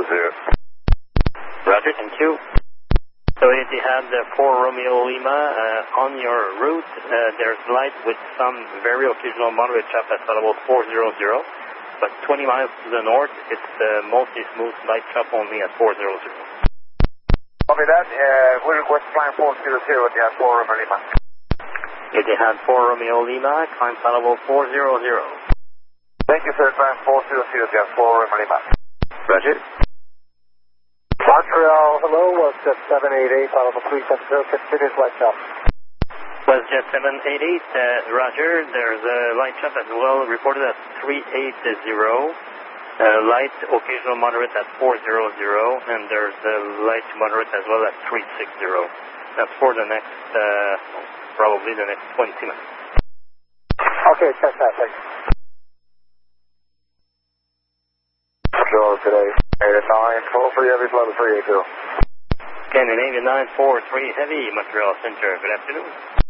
Roger, thank you. So Etihad 4 Romeo Lima, on your route, there's light with some very occasional moderate chop at level 400, but 20 miles to the north, it's mostly smooth light chop only at 400. Copy that. We request climb 400 Etihad 4 Romeo Lima. Etihad 4 Romeo Lima, climb level 400. Thank you, sir. Climb 400 Etihad 4 Romeo Lima. Roger. Montreal, hello, WestJet 788, level 370, continuous light chop. WestJet 788, Roger, there's a light chop as well, reported at 380. Light, occasional moderate at 400, and there's a light to moderate as well at 360. That's for the next, probably the next 20 minutes. Okay, check that, thanks. Control today, 8-9, 4-3 Heavy, level 382. Canyon 8943 Heavy, Montreal Center, good afternoon.